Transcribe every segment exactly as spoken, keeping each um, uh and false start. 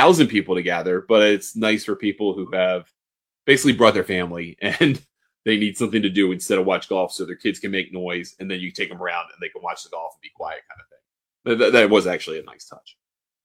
thousand people to gather, but it's nice for people who have basically brought their family and they need something to do instead of watch golf, so their kids can make noise, and then you take them around and they can watch the golf and be quiet, kind of thing. That, that was actually a nice touch.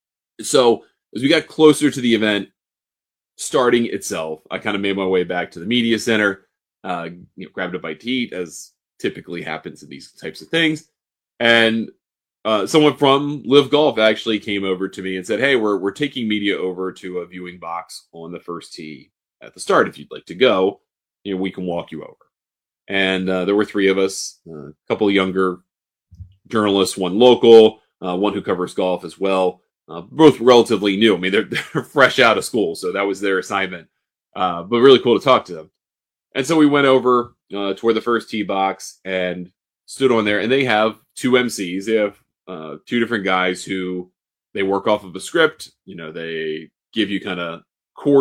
So as we got closer to the event starting itself, I kind of made my way back to the media center, uh, you know, grabbed a bite to eat, as typically happens in these types of things, and uh, someone from Live Golf actually came over to me and said, "Hey, we're we're taking media over to a viewing box on the first tee at the start. If you'd like to go, you know, we can walk you over." And uh, there were three of us, uh, a couple of younger journalists, one local, uh, one who covers golf as well. Uh, both relatively new. I mean, they're, they're fresh out of school, so that was their assignment. Uh, but really cool to talk to them. And so we went over uh, toward the first tee box and stood on there. And they have two M Cs. They have uh, two different guys who they work off of a script. You know, they give you kind of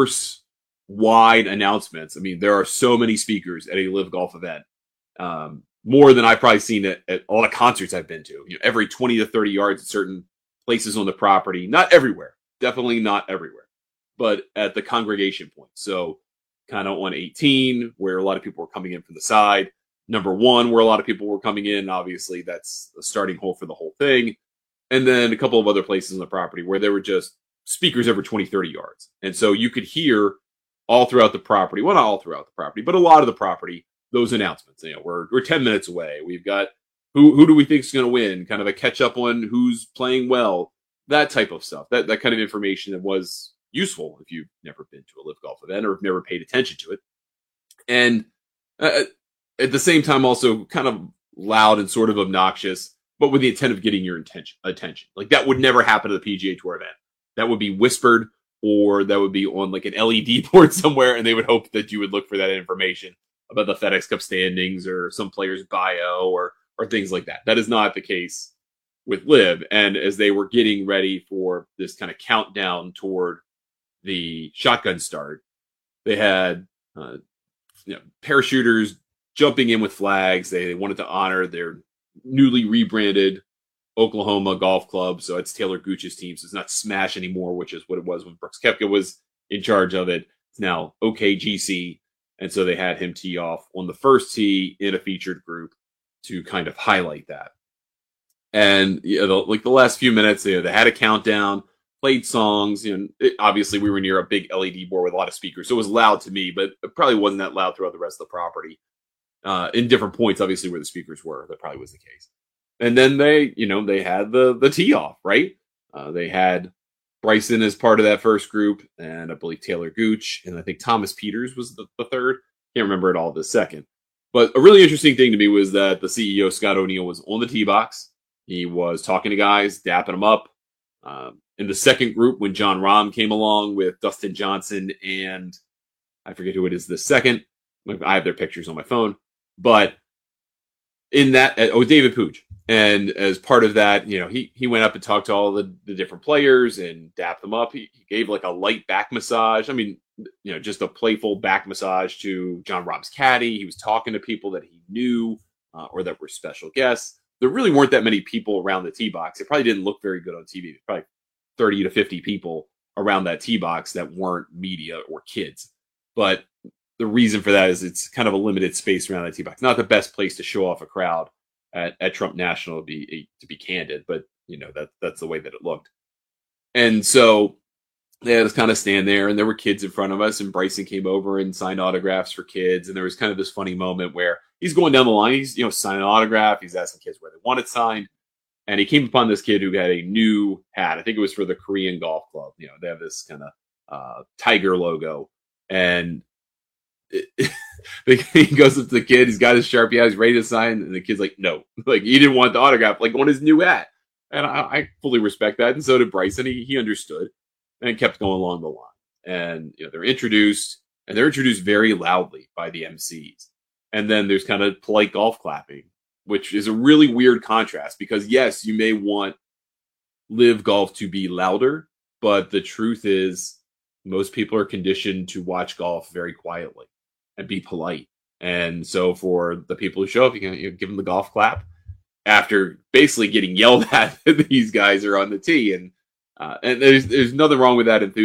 course-wide announcements. I mean, there are so many speakers at a Live Golf event. Um, more than I've probably seen at, at a lot of concerts I've been to. You know, every twenty to thirty yards at certain places on the property, not everywhere, definitely not everywhere, but at the congregation point. So kind of on eighteen, where a lot of people were coming in from the side. Number one, where a lot of people were coming in. Obviously, that's a starting hole for the whole thing. And then a couple of other places on the property where there were just speakers every twenty, thirty yards. And so you could hear all throughout the property, well, not all throughout the property, but a lot of the property, those announcements. You know, we're, we're ten minutes away. We've got Who who do we think is going to win? Kind of a catch up on who's playing well, that type of stuff. That that kind of information that was useful if you've never been to a Live Golf event or have never paid attention to it. And uh, at the same time, also kind of loud and sort of obnoxious, but with the intent of getting your intention, attention. Like that would never happen at the P G A Tour event. That would be whispered, or that would be on like an L E D board somewhere, and they would hope that you would look for that information about the FedEx Cup standings or some player's bio or or things like that. That is not the case with Live. And as they were getting ready for this kind of countdown toward the shotgun start, they had uh, you know, parachuters jumping in with flags. They, they wanted to honor their newly rebranded Oklahoma Golf Club. So it's Taylor Gooch's team. So it's not Smash anymore, which is what it was when Brooks Koepka was in charge of it. It's now O K G C. And so they had him tee off on the first tee in a featured group to kind of highlight that. And you know, the, like the last few minutes, you know, they had a countdown, played songs. You know, it, obviously we were near a big L E D board with a lot of speakers, so it was loud to me, but it probably wasn't that loud throughout the rest of the property. Uh, in different points, obviously, where the speakers were, that probably was the case. And then they, you know, they had the the tee off, right? Uh, they had Bryson as part of that first group, and I believe Taylor Gooch, and I think Thomas Peters was the, the third. Can't remember it all this second. But a really interesting thing to me was that the C E O, Scott O'Neill, was on the tee box. He was talking to guys, dapping them up. Um, in the second group, when John Rahm came along with Dustin Johnson and I forget who it is the second. I have their pictures on my phone. But in that, oh, David Pooch. And as part of that, you know, he he went up and talked to all the, the different players and dapped them up. He, he gave like a light back massage. I mean, you know, just a playful back massage to John Rahm's caddy. He was talking to people that he knew uh, or that were special guests. There really weren't that many people around the tee box. It probably didn't look very good on T V. There's probably thirty to fifty people around that tee box that weren't media or kids. But the reason for that is it's kind of a limited space around that tee box. Not the best place to show off a crowd at, at Trump National, to be to be candid, but you know that that's the way that it looked. And so they had us kind of stand there, and there were kids in front of us, and Bryson came over and signed autographs for kids. And there was kind of this funny moment where he's going down the line, he's you know signing an autograph, he's asking kids where they want it signed, and he came upon this kid who had a new hat. I think it was for the Korean Golf Club. You know, they have this kind of uh, tiger logo, and It, he goes up to the kid. He's got his Sharpie out. He's ready to sign. And the kid's like, no. Like, he didn't want the autograph, like, on his new hat. And I, I fully respect that. And so did Bryson. He, he understood and kept going along the line. And, you know, they're introduced, and they're introduced very loudly by the M Cs. And then there's kind of polite golf clapping, which is a really weird contrast because, yes, you may want Live Golf to be louder, but the truth is most people are conditioned to watch golf very quietly and be polite. And so for the people who show up, you can you give them the golf clap after basically getting yelled at. These guys are on the tee. And uh, and there's there's nothing wrong with that enthusiasm.